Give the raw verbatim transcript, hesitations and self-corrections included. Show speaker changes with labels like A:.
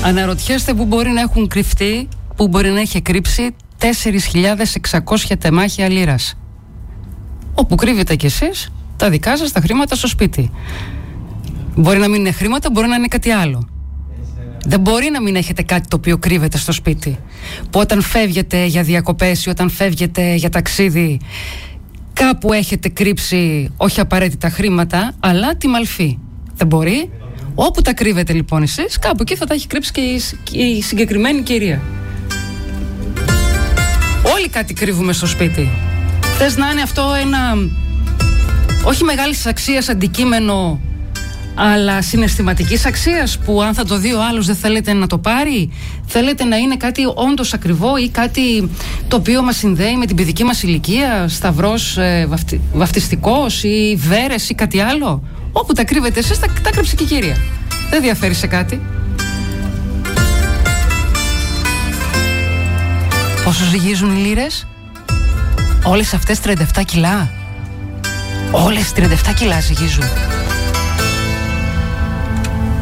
A: Αναρωτιέστε που μπορεί να έχουν κρυφτεί, που μπορεί να έχει κρύψει τέσσερις χιλιάδες εξακόσια τεμάχια λίρας. Όπου κρύβετε κι εσείς τα δικά σας τα χρήματα στο σπίτι. Μπορεί να μην είναι χρήματα, μπορεί να είναι κάτι άλλο. Δεν μπορεί να μην έχετε κάτι το οποίο κρύβεται στο σπίτι, που όταν φεύγετε για διακοπές ή όταν φεύγετε για ταξίδι, κάπου έχετε κρύψει όχι απαραίτητα χρήματα, αλλά τη μαλφή. Δεν μπορεί. Όπου τα κρύβετε λοιπόν εσείς, κάπου εκεί θα τα έχει κρύψει και η, η συγκεκριμένη κυρία. Όλοι κάτι κρύβουμε στο σπίτι. Θες να είναι αυτό ένα όχι μεγάλης αξίας αντικείμενο, αλλά συναισθηματικής αξίας, που αν θα το δει ο άλλος δεν θέλετε να το πάρει? Θέλετε να είναι κάτι όντως ακριβό ή κάτι το οποίο μας συνδέει με την παιδική μας ηλικία, σταυρός ε, βαφτι, βαφτιστικός ή βέρες ή κάτι άλλο? Όπου τα κρύβετε εσείς, τα, τα κρύψε και η κυρία. Δεν διαφέρει σε κάτι. Πόσο ζυγίζουν οι λίρες? Όλες αυτές τριάντα επτά κιλά. Όλες τριάντα επτά κιλά ζυγίζουν.